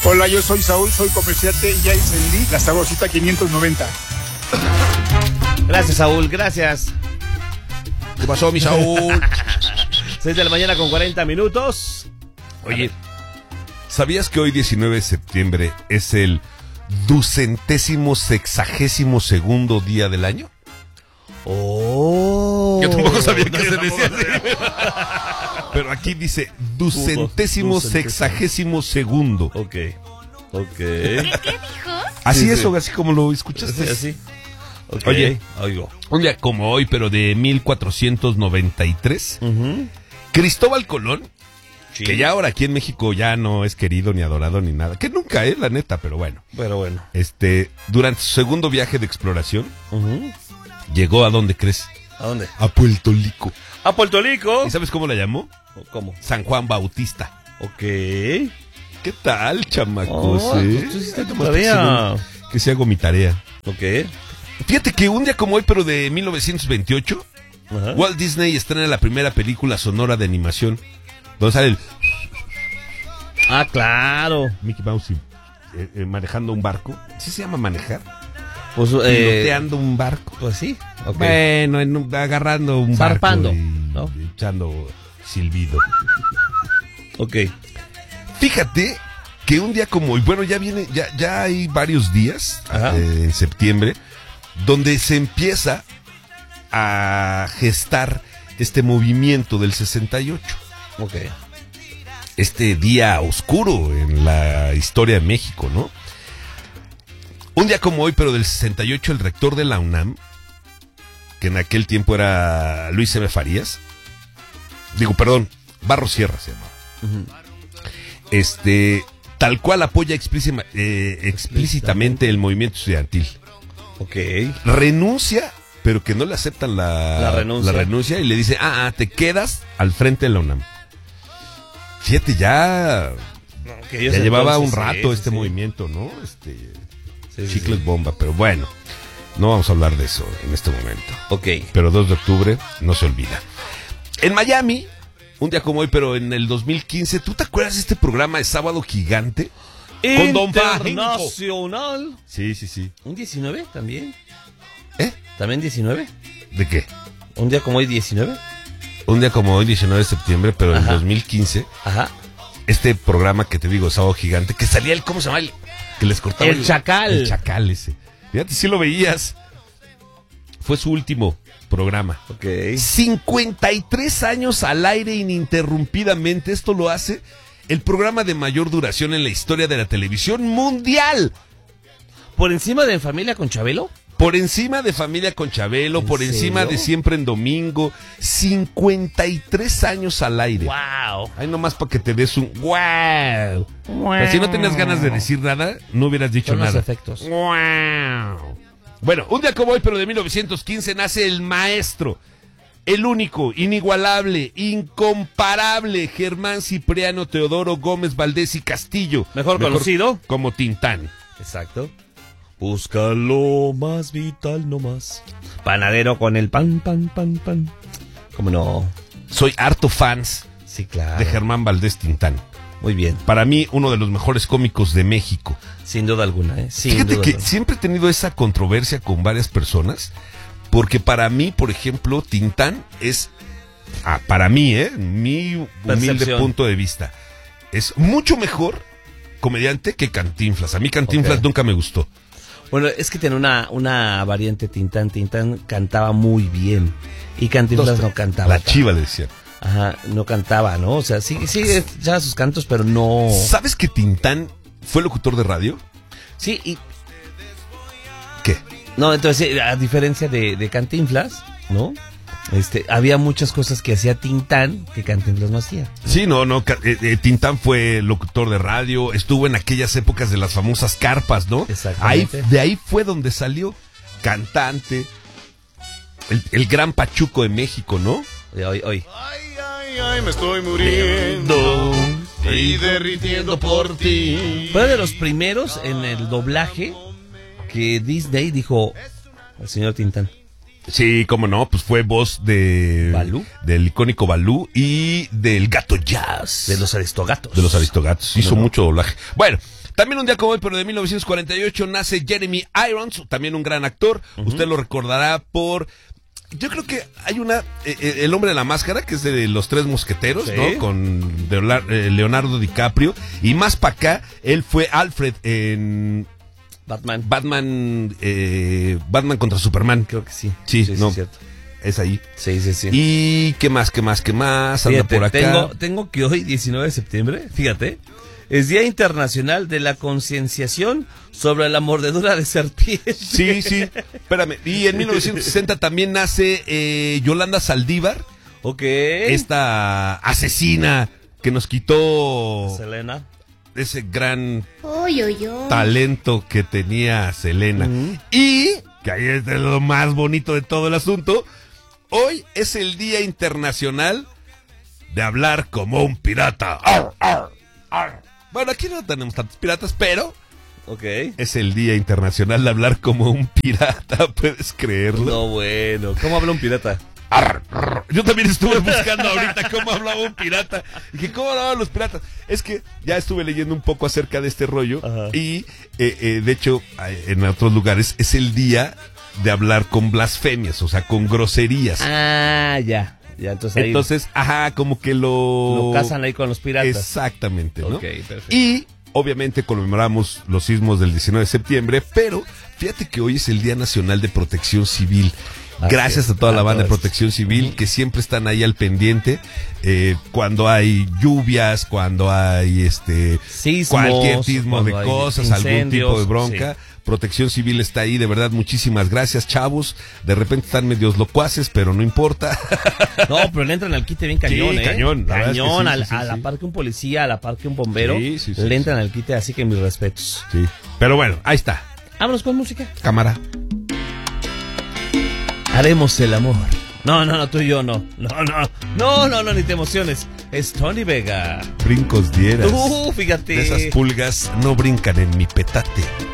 Hola, yo soy Saúl, soy comerciante y ya encendí la sabrosita 590. Gracias, Saúl, gracias. ¿Qué pasó, mi Saúl? 6 de la mañana con 40 minutos. Oye, ¿sabías que hoy 19 de septiembre es el 262º día del año? Oh. Yo tampoco sabía que se decía así. Pero aquí dice 262º. Ok. ¿Qué dijo? Así Sí, es, sí. así como lo escuchaste. Así. Okay. Oye, oigo. Un día como hoy, pero de 1493, Cristóbal Colón, Sí. que ya ahora aquí en México ya no es querido ni adorado ni nada, que nunca es, la neta, pero bueno. Pero bueno. Durante su segundo viaje de exploración, llegó ¿a dónde crees? ¿A dónde? A Puerto Rico. A Puerto Rico. ¿Y sabes cómo la llamó? ¿Cómo? San Juan Bautista. Ok. ¿Qué tal, chamacos? Oh, tú hiciste tu Nomás tarea. que si hago mi tarea. Ok. Fíjate que un día como hoy, pero de 1928, Ajá. Walt Disney estrena la primera película sonora de animación, donde sale el Ah, claro. Mickey Mouse manejando un barco. ¿Sí se llama manejar? Pues, Piloteando un barco. pues sí. Ok. Bueno, agarrando un Zarpando, barco ¿no? y echando silbido. Ok. Fíjate que un día como hoy, bueno, ya hay varios días en septiembre, donde se empieza a gestar este movimiento del 68. Ok. Este día oscuro en la historia de México, ¿no? Un día como hoy, pero del 68, el rector de la UNAM, que en aquel tiempo era Luis M. Farías, Barros Sierra se llamaba. Tal cual apoya explícitamente el movimiento estudiantil. Ok. Renuncia, pero que no le aceptan la renuncia y le dice, te quedas al frente de la UNAM. Fíjate, ya llevaba un rato movimiento, ¿no? Chicles bomba, pero bueno, no vamos a hablar de eso en este momento. Ok. Pero 2 de octubre no se olvida. En Miami, un día como hoy, pero en el 2015, ¿tú te acuerdas de este programa de Sábado Gigante? Con Don Fajenco. Internacional. Sí, sí, sí. ¿Un 19 también? ¿Eh? ¿También 19? ¿De qué? ¿Un día como hoy 19? Un día como hoy, 19 de septiembre, pero en 2015, este programa que te digo, Sábado Gigante, que salía ¿cómo se llama? Que les cortaba El Chacal. El Chacal ese. Fíjate, si lo veías. Fue su último programa. Ok. 53 años al aire ininterrumpidamente. Esto lo hace el programa de mayor duración en la historia de la televisión mundial. ¿Por encima de En Familia con Chabelo? Por encima de Familia con Chabelo, por encima de Siempre en Domingo. 53 años al aire. ¡Wow! Ay, nomás para que te des un wow. Pero si no tenías ganas de decir nada, no hubieras dicho Son los nada. efectos. Wow. Bueno, un día como hoy, pero de 1915, nace el maestro, el único, inigualable, incomparable Germán Cipriano Teodoro Gómez Valdés y Castillo. Mejor conocido como Tintán. Exacto. Busca lo más vital nomás. Panadero con el pan. ¿Cómo no? Soy harto fans Sí, claro. de Germán Valdés Tintán. Muy bien. Para mí, uno de los mejores cómicos de México. Sin duda alguna, ¿eh? Sin Fíjate duda que alguna. siempre he tenido esa controversia con varias personas, porque para mí, por ejemplo, Tintán es, para mí, mi humilde Percepción. punto de vista, es mucho mejor comediante que Cantinflas. A mí Cantinflas nunca me gustó. Bueno, es que tiene una variante Tintán. Tintán cantaba muy bien. Y Cantinflas no cantaba. La chiva le decían. Ajá, no cantaba, ¿no? O sea, sí echaba sus cantos, pero no... ¿Sabes que Tintán fue locutor de radio? Sí, y... ¿Qué? No, entonces, a diferencia de Cantinflas, ¿no? Había muchas cosas que hacía Tintán que Cantinflas no hacía. Sí, Tintán fue locutor de radio, estuvo en aquellas épocas de las famosas carpas, ¿no? Exactamente. De ahí fue donde salió cantante, el gran Pachuco de México, ¿no? Hoy. Ay, me estoy muriendo y derritiendo por ti. Fue de los primeros en el doblaje que Disney dijo al señor Tintán. Sí, cómo no, pues fue voz de ¿Balú? Del icónico Balú y del Gato Jazz. De los Aristogatos. De los Aristogatos. Hizo mucho doblaje. Bueno, También un día como hoy, pero de 1948, nace Jeremy Irons, también un gran actor. Usted lo recordará por... Yo creo que hay El hombre de la máscara, que es de Los Tres Mosqueteros, ¿no? Con Leonardo DiCaprio. Y más para acá, él fue Alfred en... Batman contra Superman. Creo que sí. Sí, no. Es cierto. Es ahí. Sí. ¿Y qué más? Anda fíjate, por acá. Tengo que hoy, 19 de septiembre, fíjate, es Día Internacional de la Concienciación sobre la Mordedura de Serpiente. Sí, espérame. Y en 1960 también nace Yolanda Saldívar. Ok. Esta asesina que nos quitó... Selena. Ese gran talento que tenía Selena. Y, que ahí es de lo más bonito de todo el asunto, hoy es el Día Internacional de hablar como un pirata. ¡Ar, ar, ar! Bueno, aquí no tenemos tantos piratas, pero es el Día Internacional de hablar como un pirata. ¿Puedes creerlo? No, bueno. ¿Cómo habla un pirata? Ar, ar. Yo también estuve buscando ahorita cómo hablaba un pirata. Dije, ¿cómo hablaban los piratas? Es que ya estuve leyendo un poco acerca de este rollo. Ajá. Y de hecho, en otros lugares es el día de hablar con blasfemias, o sea, con groserías. Ah, ya, entonces, como que lo casan ahí con los piratas. Exactamente, ¿no? Ok, perfecto. Y obviamente conmemoramos los sismos del 19 de septiembre, pero fíjate que hoy es el Día Nacional de Protección Civil. Gracias a toda la banda de Protección Civil que siempre están ahí al pendiente cuando hay lluvias, cuando hay sismos, cualquier tipo de cosas, algún tipo de bronca. Sí. Protección Civil está ahí, de verdad, muchísimas gracias, chavos. De repente están medios locuaces, pero no importa. No, pero le entran al quite bien cañón, sí, cañón. Cañón, a la par que un policía, a la par que un bombero, le entran al quite, así que mis respetos. Sí, pero bueno, ahí está. Vámonos con música. Cámara. Haremos el amor. No, tú y yo no, ni te emociones. Es Tony Vega. Brincos dieras. Fíjate. Esas pulgas no brincan en mi petate.